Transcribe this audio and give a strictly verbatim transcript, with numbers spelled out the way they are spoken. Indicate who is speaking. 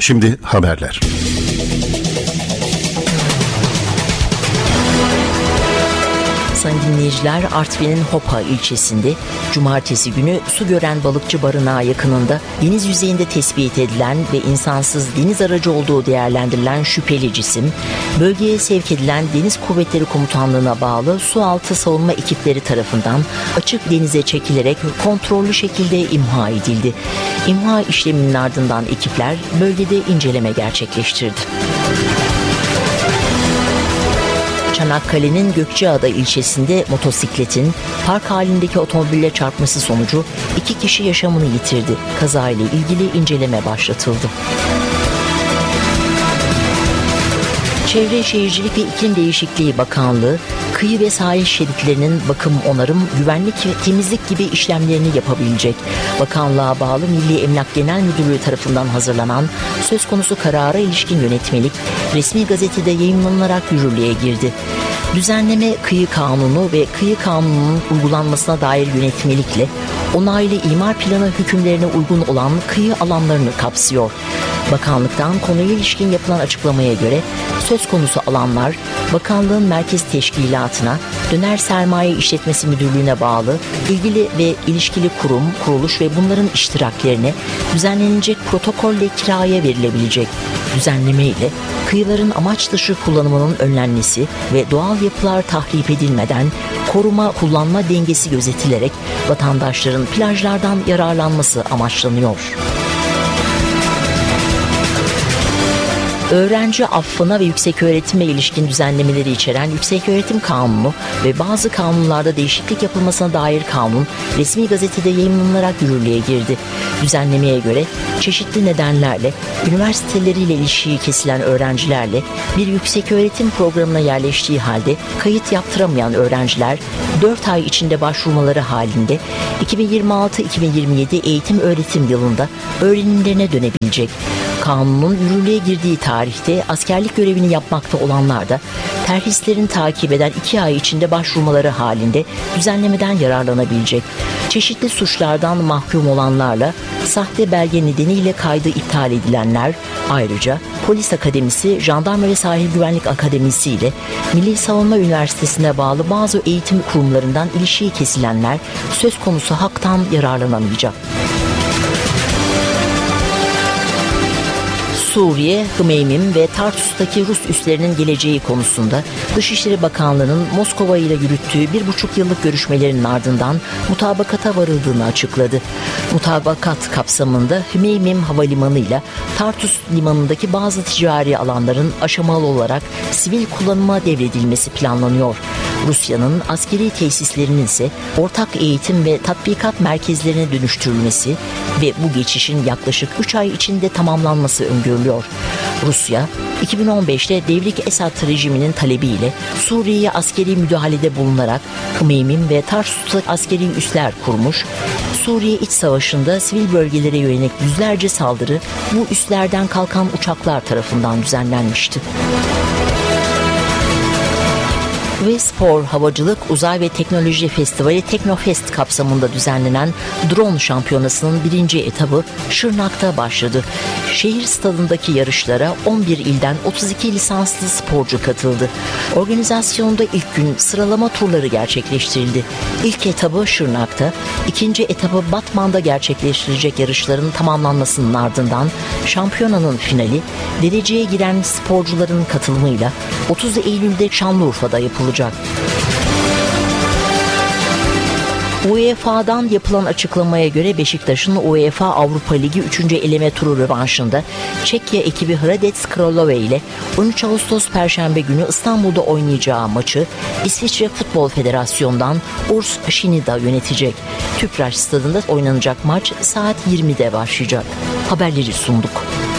Speaker 1: Şimdi haberler.
Speaker 2: Sayın dinleyiciler, Artvin'in Hopa ilçesinde cumartesi günü su gören balıkçı barınağı yakınında deniz yüzeyinde tespit edilen ve insansız deniz aracı olduğu değerlendirilen şüpheli cisim, bölgeye sevk edilen Deniz Kuvvetleri Komutanlığı'na bağlı sualtı savunma ekipleri tarafından açık denize çekilerek kontrollü şekilde imha edildi. İmha işleminin ardından ekipler bölgede inceleme gerçekleştirdi. Çanakkale'nin Gökçeada ilçesinde motosikletin park halindeki otomobille çarpması sonucu iki kişi yaşamını yitirdi. Kazayla ilgili inceleme başlatıldı. Çevre Şehircilik ve İklim Değişikliği Bakanlığı, kıyı ve sahil şeritlerinin bakım, onarım, güvenlik ve temizlik gibi işlemlerini yapabilecek. Bakanlığa bağlı Milli Emlak Genel Müdürlüğü tarafından hazırlanan söz konusu karara ilişkin yönetmelik resmi gazetede yayımlanarak yürürlüğe girdi. Düzenleme kıyı kanunu ve kıyı kanununun uygulanmasına dair yönetmelikle onaylı imar planı hükümlerine uygun olan kıyı alanlarını kapsıyor. Bakanlıktan konuya ilişkin yapılan açıklamaya göre söz konusu alanlar bakanlığın merkez teşkilatına, Döner Sermaye İşletmesi Müdürlüğü'ne bağlı ilgili ve ilişkili kurum, kuruluş ve bunların iştiraklerine düzenlenecek protokolle kiraya verilebilecek. Düzenleme ile kıyıların amaç dışı kullanımının önlenmesi ve doğal yapılar tahrip edilmeden koruma kullanma dengesi gözetilerek vatandaşların plajlardan yararlanması amaçlanıyor. Öğrenci affına ve yükseköğretime ilişkin düzenlemeleri içeren Yükseköğretim Kanunu ve bazı kanunlarda değişiklik yapılmasına dair kanun resmi gazetede yayımlanarak yürürlüğe girdi. Düzenlemeye göre çeşitli nedenlerle üniversiteleriyle ilişiği kesilen öğrencilerle bir yükseköğretim programına yerleştiği halde kayıt yaptıramayan öğrenciler dört ay içinde başvurmaları halinde iki bin yirmi altı iki bin yirmi yedi eğitim öğretim yılında öğrenimlerine dönebilecek. Kanunun yürürlüğe girdiği tarihte askerlik görevini yapmakta olanlar da terhislerini takip eden iki ay içinde başvurmaları halinde düzenlemeden yararlanabilecek. Çeşitli suçlardan mahkum olanlarla sahte belge nedeniyle kaydı iptal edilenler, ayrıca Polis Akademisi, Jandarma ve Sahil Güvenlik Akademisi ile Milli Savunma Üniversitesi'ne bağlı bazı eğitim kurumlarından ilişiği kesilenler söz konusu haktan yararlanamayacak. Suriye, Hmeymim ve Tartus'taki Rus üslerinin geleceği konusunda Dışişleri Bakanlığı'nın Moskova ile yürüttüğü bir buçuk yıllık görüşmelerinin ardından mutabakata varıldığını açıkladı. Mutabakat kapsamında Hmeymim Havalimanı ile Tartus Limanı'ndaki bazı ticari alanların aşamalı olarak sivil kullanıma devredilmesi planlanıyor. Rusya'nın askeri tesislerinin ise ortak eğitim ve tatbikat merkezlerine dönüştürülmesi ve bu geçişin yaklaşık üç ay içinde tamamlanması öngörülüyor. Rusya, iki bin on beşte Devrik Esad rejiminin talebiyle Suriye'ye askeri müdahalede bulunarak Hmeymim ve Tarsus'ta askeri üsler kurmuş. Suriye iç savaşında sivil bölgelere yönelik yüzlerce saldırı bu üslerden kalkan uçaklar tarafından düzenlenmişti. Ve Spor, Havacılık, Uzay ve Teknoloji Festivali Teknofest kapsamında düzenlenen drone şampiyonasının birinci etabı Şırnak'ta başladı. Şehir stadındaki yarışlara on bir ilden otuz iki lisanslı sporcu katıldı. Organizasyonda ilk gün sıralama turları gerçekleştirildi. İlk etabı Şırnak'ta, ikinci etabı Batman'da gerçekleştirecek yarışların tamamlanmasının ardından şampiyonanın finali dereceye giren sporcuların katılımıyla otuz Eylül'de Şanlıurfa'da yapılacak. UEFA'dan yapılan açıklamaya göre Beşiktaş'ın UEFA Avrupa Ligi üçüncü eleme turu rövanşında Çekya ekibi Hradec Kralove ile on üç Ağustos Perşembe günü İstanbul'da oynayacağı maçı İsviçre Futbol Federasyonu'ndan Urs Shinida yönetecek. Tüpraş Stadı'nda oynanacak maç saat yirmide başlayacak. Haberleri sunduk.